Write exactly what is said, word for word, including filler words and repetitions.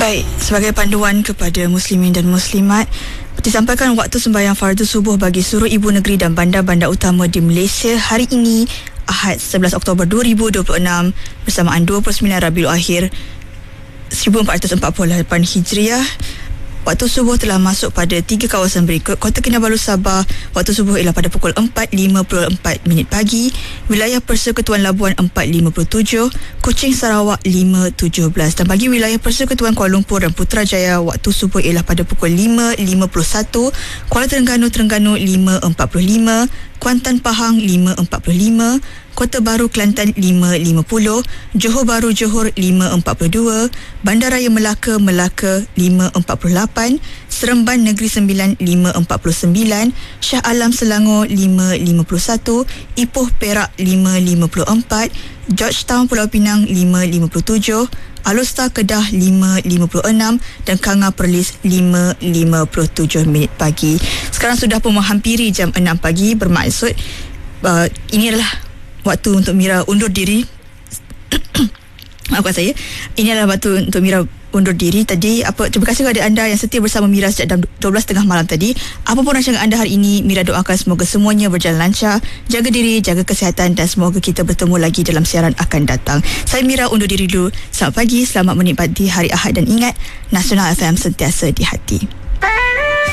Baik, sebagai panduan kepada muslimin dan muslimat, disampaikan waktu sembahyang fardu subuh bagi seluruh ibu negeri dan bandar-bandar utama di Malaysia hari ini, Ahad sebelas Oktober dua ribu dua puluh enam, bersamaan dua puluh sembilan Rabiul Akhir seribu empat ratus empat puluh lapan Hijriah. Waktu subuh telah masuk pada tiga kawasan berikut: Kota Kinabalu, Sabah, waktu subuh ialah pada pukul empat lima puluh empat minit pagi; wilayah Persekutuan Labuan empat lima puluh tujuh; Kuching, Sarawak lima tujuh belas; dan bagi wilayah Persekutuan Kuala Lumpur dan Putrajaya, waktu subuh ialah pada pukul lima lima puluh satu; Kuala Terengganu, Terengganu lima empat puluh lima; Kuantan, Pahang lima empat puluh lima; Kota Baru, Kelantan lima lima puluh; Johor Bahru, Johor lima empat puluh dua; Bandaraya Melaka, Melaka lima empat puluh lapan; Seremban Negeri Sembilan lima empat puluh sembilan; Shah Alam, Selangor lima lima puluh satu; Ipoh, Perak lima lima puluh empat; Georgetown, Pulau Pinang lima lima puluh tujuh; Alor, Kedah lima lima puluh enam; dan Kanga, Perlis lima lima puluh tujuh minit pagi. Sekarang sudah pun menghampiri jam enam pagi, bermaksud uh, ini adalah waktu untuk Mira undur diri. Maafkan saya. Ini adalah waktu untuk Mira undur diri tadi. Apa, terima kasih kepada anda yang setia bersama Mira sejak dua belas tiga puluh malam tadi. Apapun rancangan anda hari ini, Mira doakan semoga semuanya berjalan lancar. Jaga diri, jaga kesihatan, dan semoga kita bertemu lagi dalam siaran akan datang. Saya Mira undur diri dulu. Selamat pagi, selamat menikmati hari Ahad, dan ingat, Nasional F M sentiasa di hati.